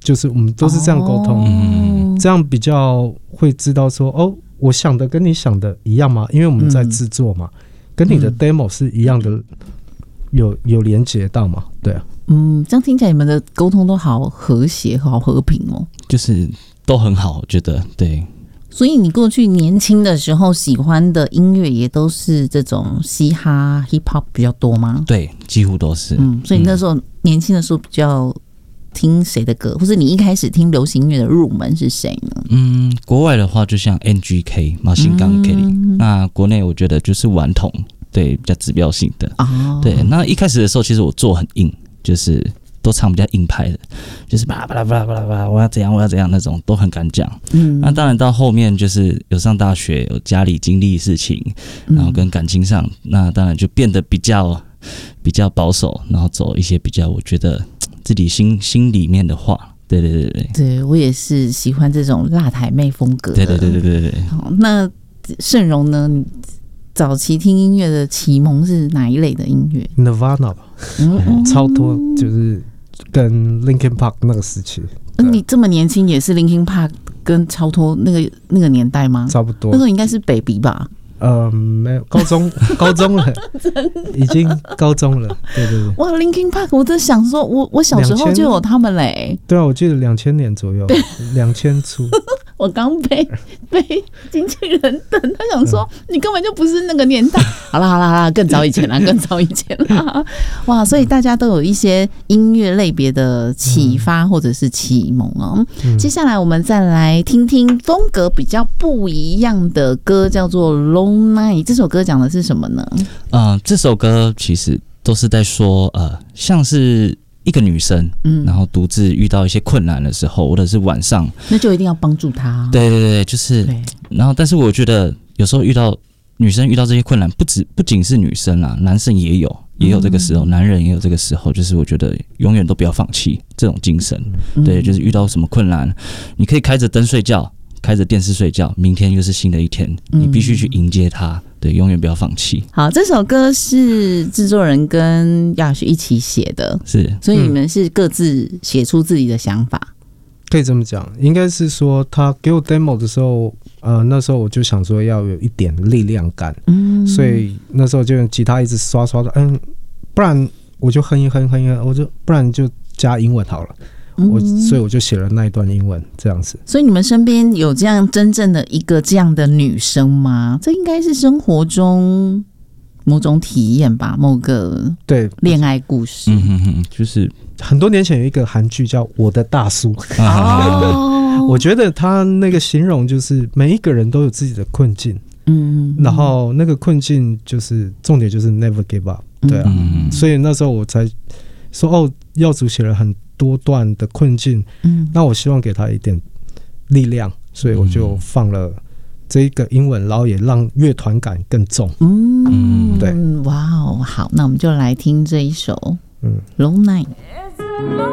就是我们都是这样沟通，这样比较会知道说我想的跟你想的一样吗？因为我们在制作嘛，跟你的 demo 是一样的，有连结到嘛？对啊， 这样听起来你们的沟通都好和谐、好和平哦， 就是都很好，我觉得对。 所以你过去年轻的时候喜欢的音乐也都是这种嘻哈 hip hop 比较多吗？ 对，几乎都是。 所以你那时候年轻的时候比较听谁的歌，或者你一开始听流行音乐的入门是谁呢？ 国外的话就像 NGK 马新刚 Kelly，那国内我觉得就是顽童，对，比较指标性的。对，那一开始的时候其实我做很硬，就是都唱比较硬派的，就是巴拉巴拉巴拉巴拉巴拉，我要怎样那种都很敢讲。那当然到后面就是有上大学，有家里经历事情，然后跟感情上，那当然就变得比较保守，然后走一些比较我觉得自己心里面的话。对， 我也是喜欢这种辣台妹风格的。 对。 好，那盛荣呢？你早期听音乐的启蒙是哪一类的音乐 ？Nirvana 吧，超脱就是跟 Linkin Park 那个时期。 你这么年轻也是 Linkin Park 跟超脱那个年代吗？ 差不多。 那时候应该是 baby 吧？ 没有，高中了，已经高中了。对。 哇 ，Linkin Park， 我在想说，我小时候就有他们嘞。 对啊，我记得2000年左右，2000初。 我刚被经纪人等，他想说你根本就不是那个年代。好啦，更早以前啦。哇，所以大家都有一些音乐类别的启发或者是启蒙哦。接下来我们再来听听风格比较不一样的歌，叫做《Long Night》。这首歌讲的是什么呢？ 这首歌其实都是在说像是一个女生，然后独自遇到一些困难的时候，或者是晚上， 那就一定要帮助她。 对，就是，然后但是我觉得有时候女生遇到这些困难，不仅是女生啦，男生也有这个时候，男人也有这个时候，就是我觉得永远都不要放弃这种精神。对，就是遇到什么困难，你可以开着灯睡觉，开着电视睡觉，明天又是新的一天，你必须去迎接它。对，永远不要放弃。 好，这首歌是制作人跟亚许一起写的， 是， 所以你们是各自写出自己的想法。 可以这么讲，应该是说他给我 demo 的时候，那时候我就想说要有一点力量感，所以那时候就用吉他一直刷刷的，不然我就哼一哼，不然就加英文好了。所以我就写了那一段英文这样子。 所以你们身边有这样真正的一个这样的女生吗？这应该是生活中某种体验吧，某个对恋爱故事。 就是很多年前有一个韩剧叫《我的大叔》我觉得他那个形容就是每一个人都有自己的困境，然后那个困境就是重点就是 never give up， 对啊，所以那时候我才说耀祖写了很多段的困境，那我希望给他一点力量，所以我就放了这一个英文，然后也让乐团感更重。对， 哇哦，好，那我们就来听这一首《Long Night》。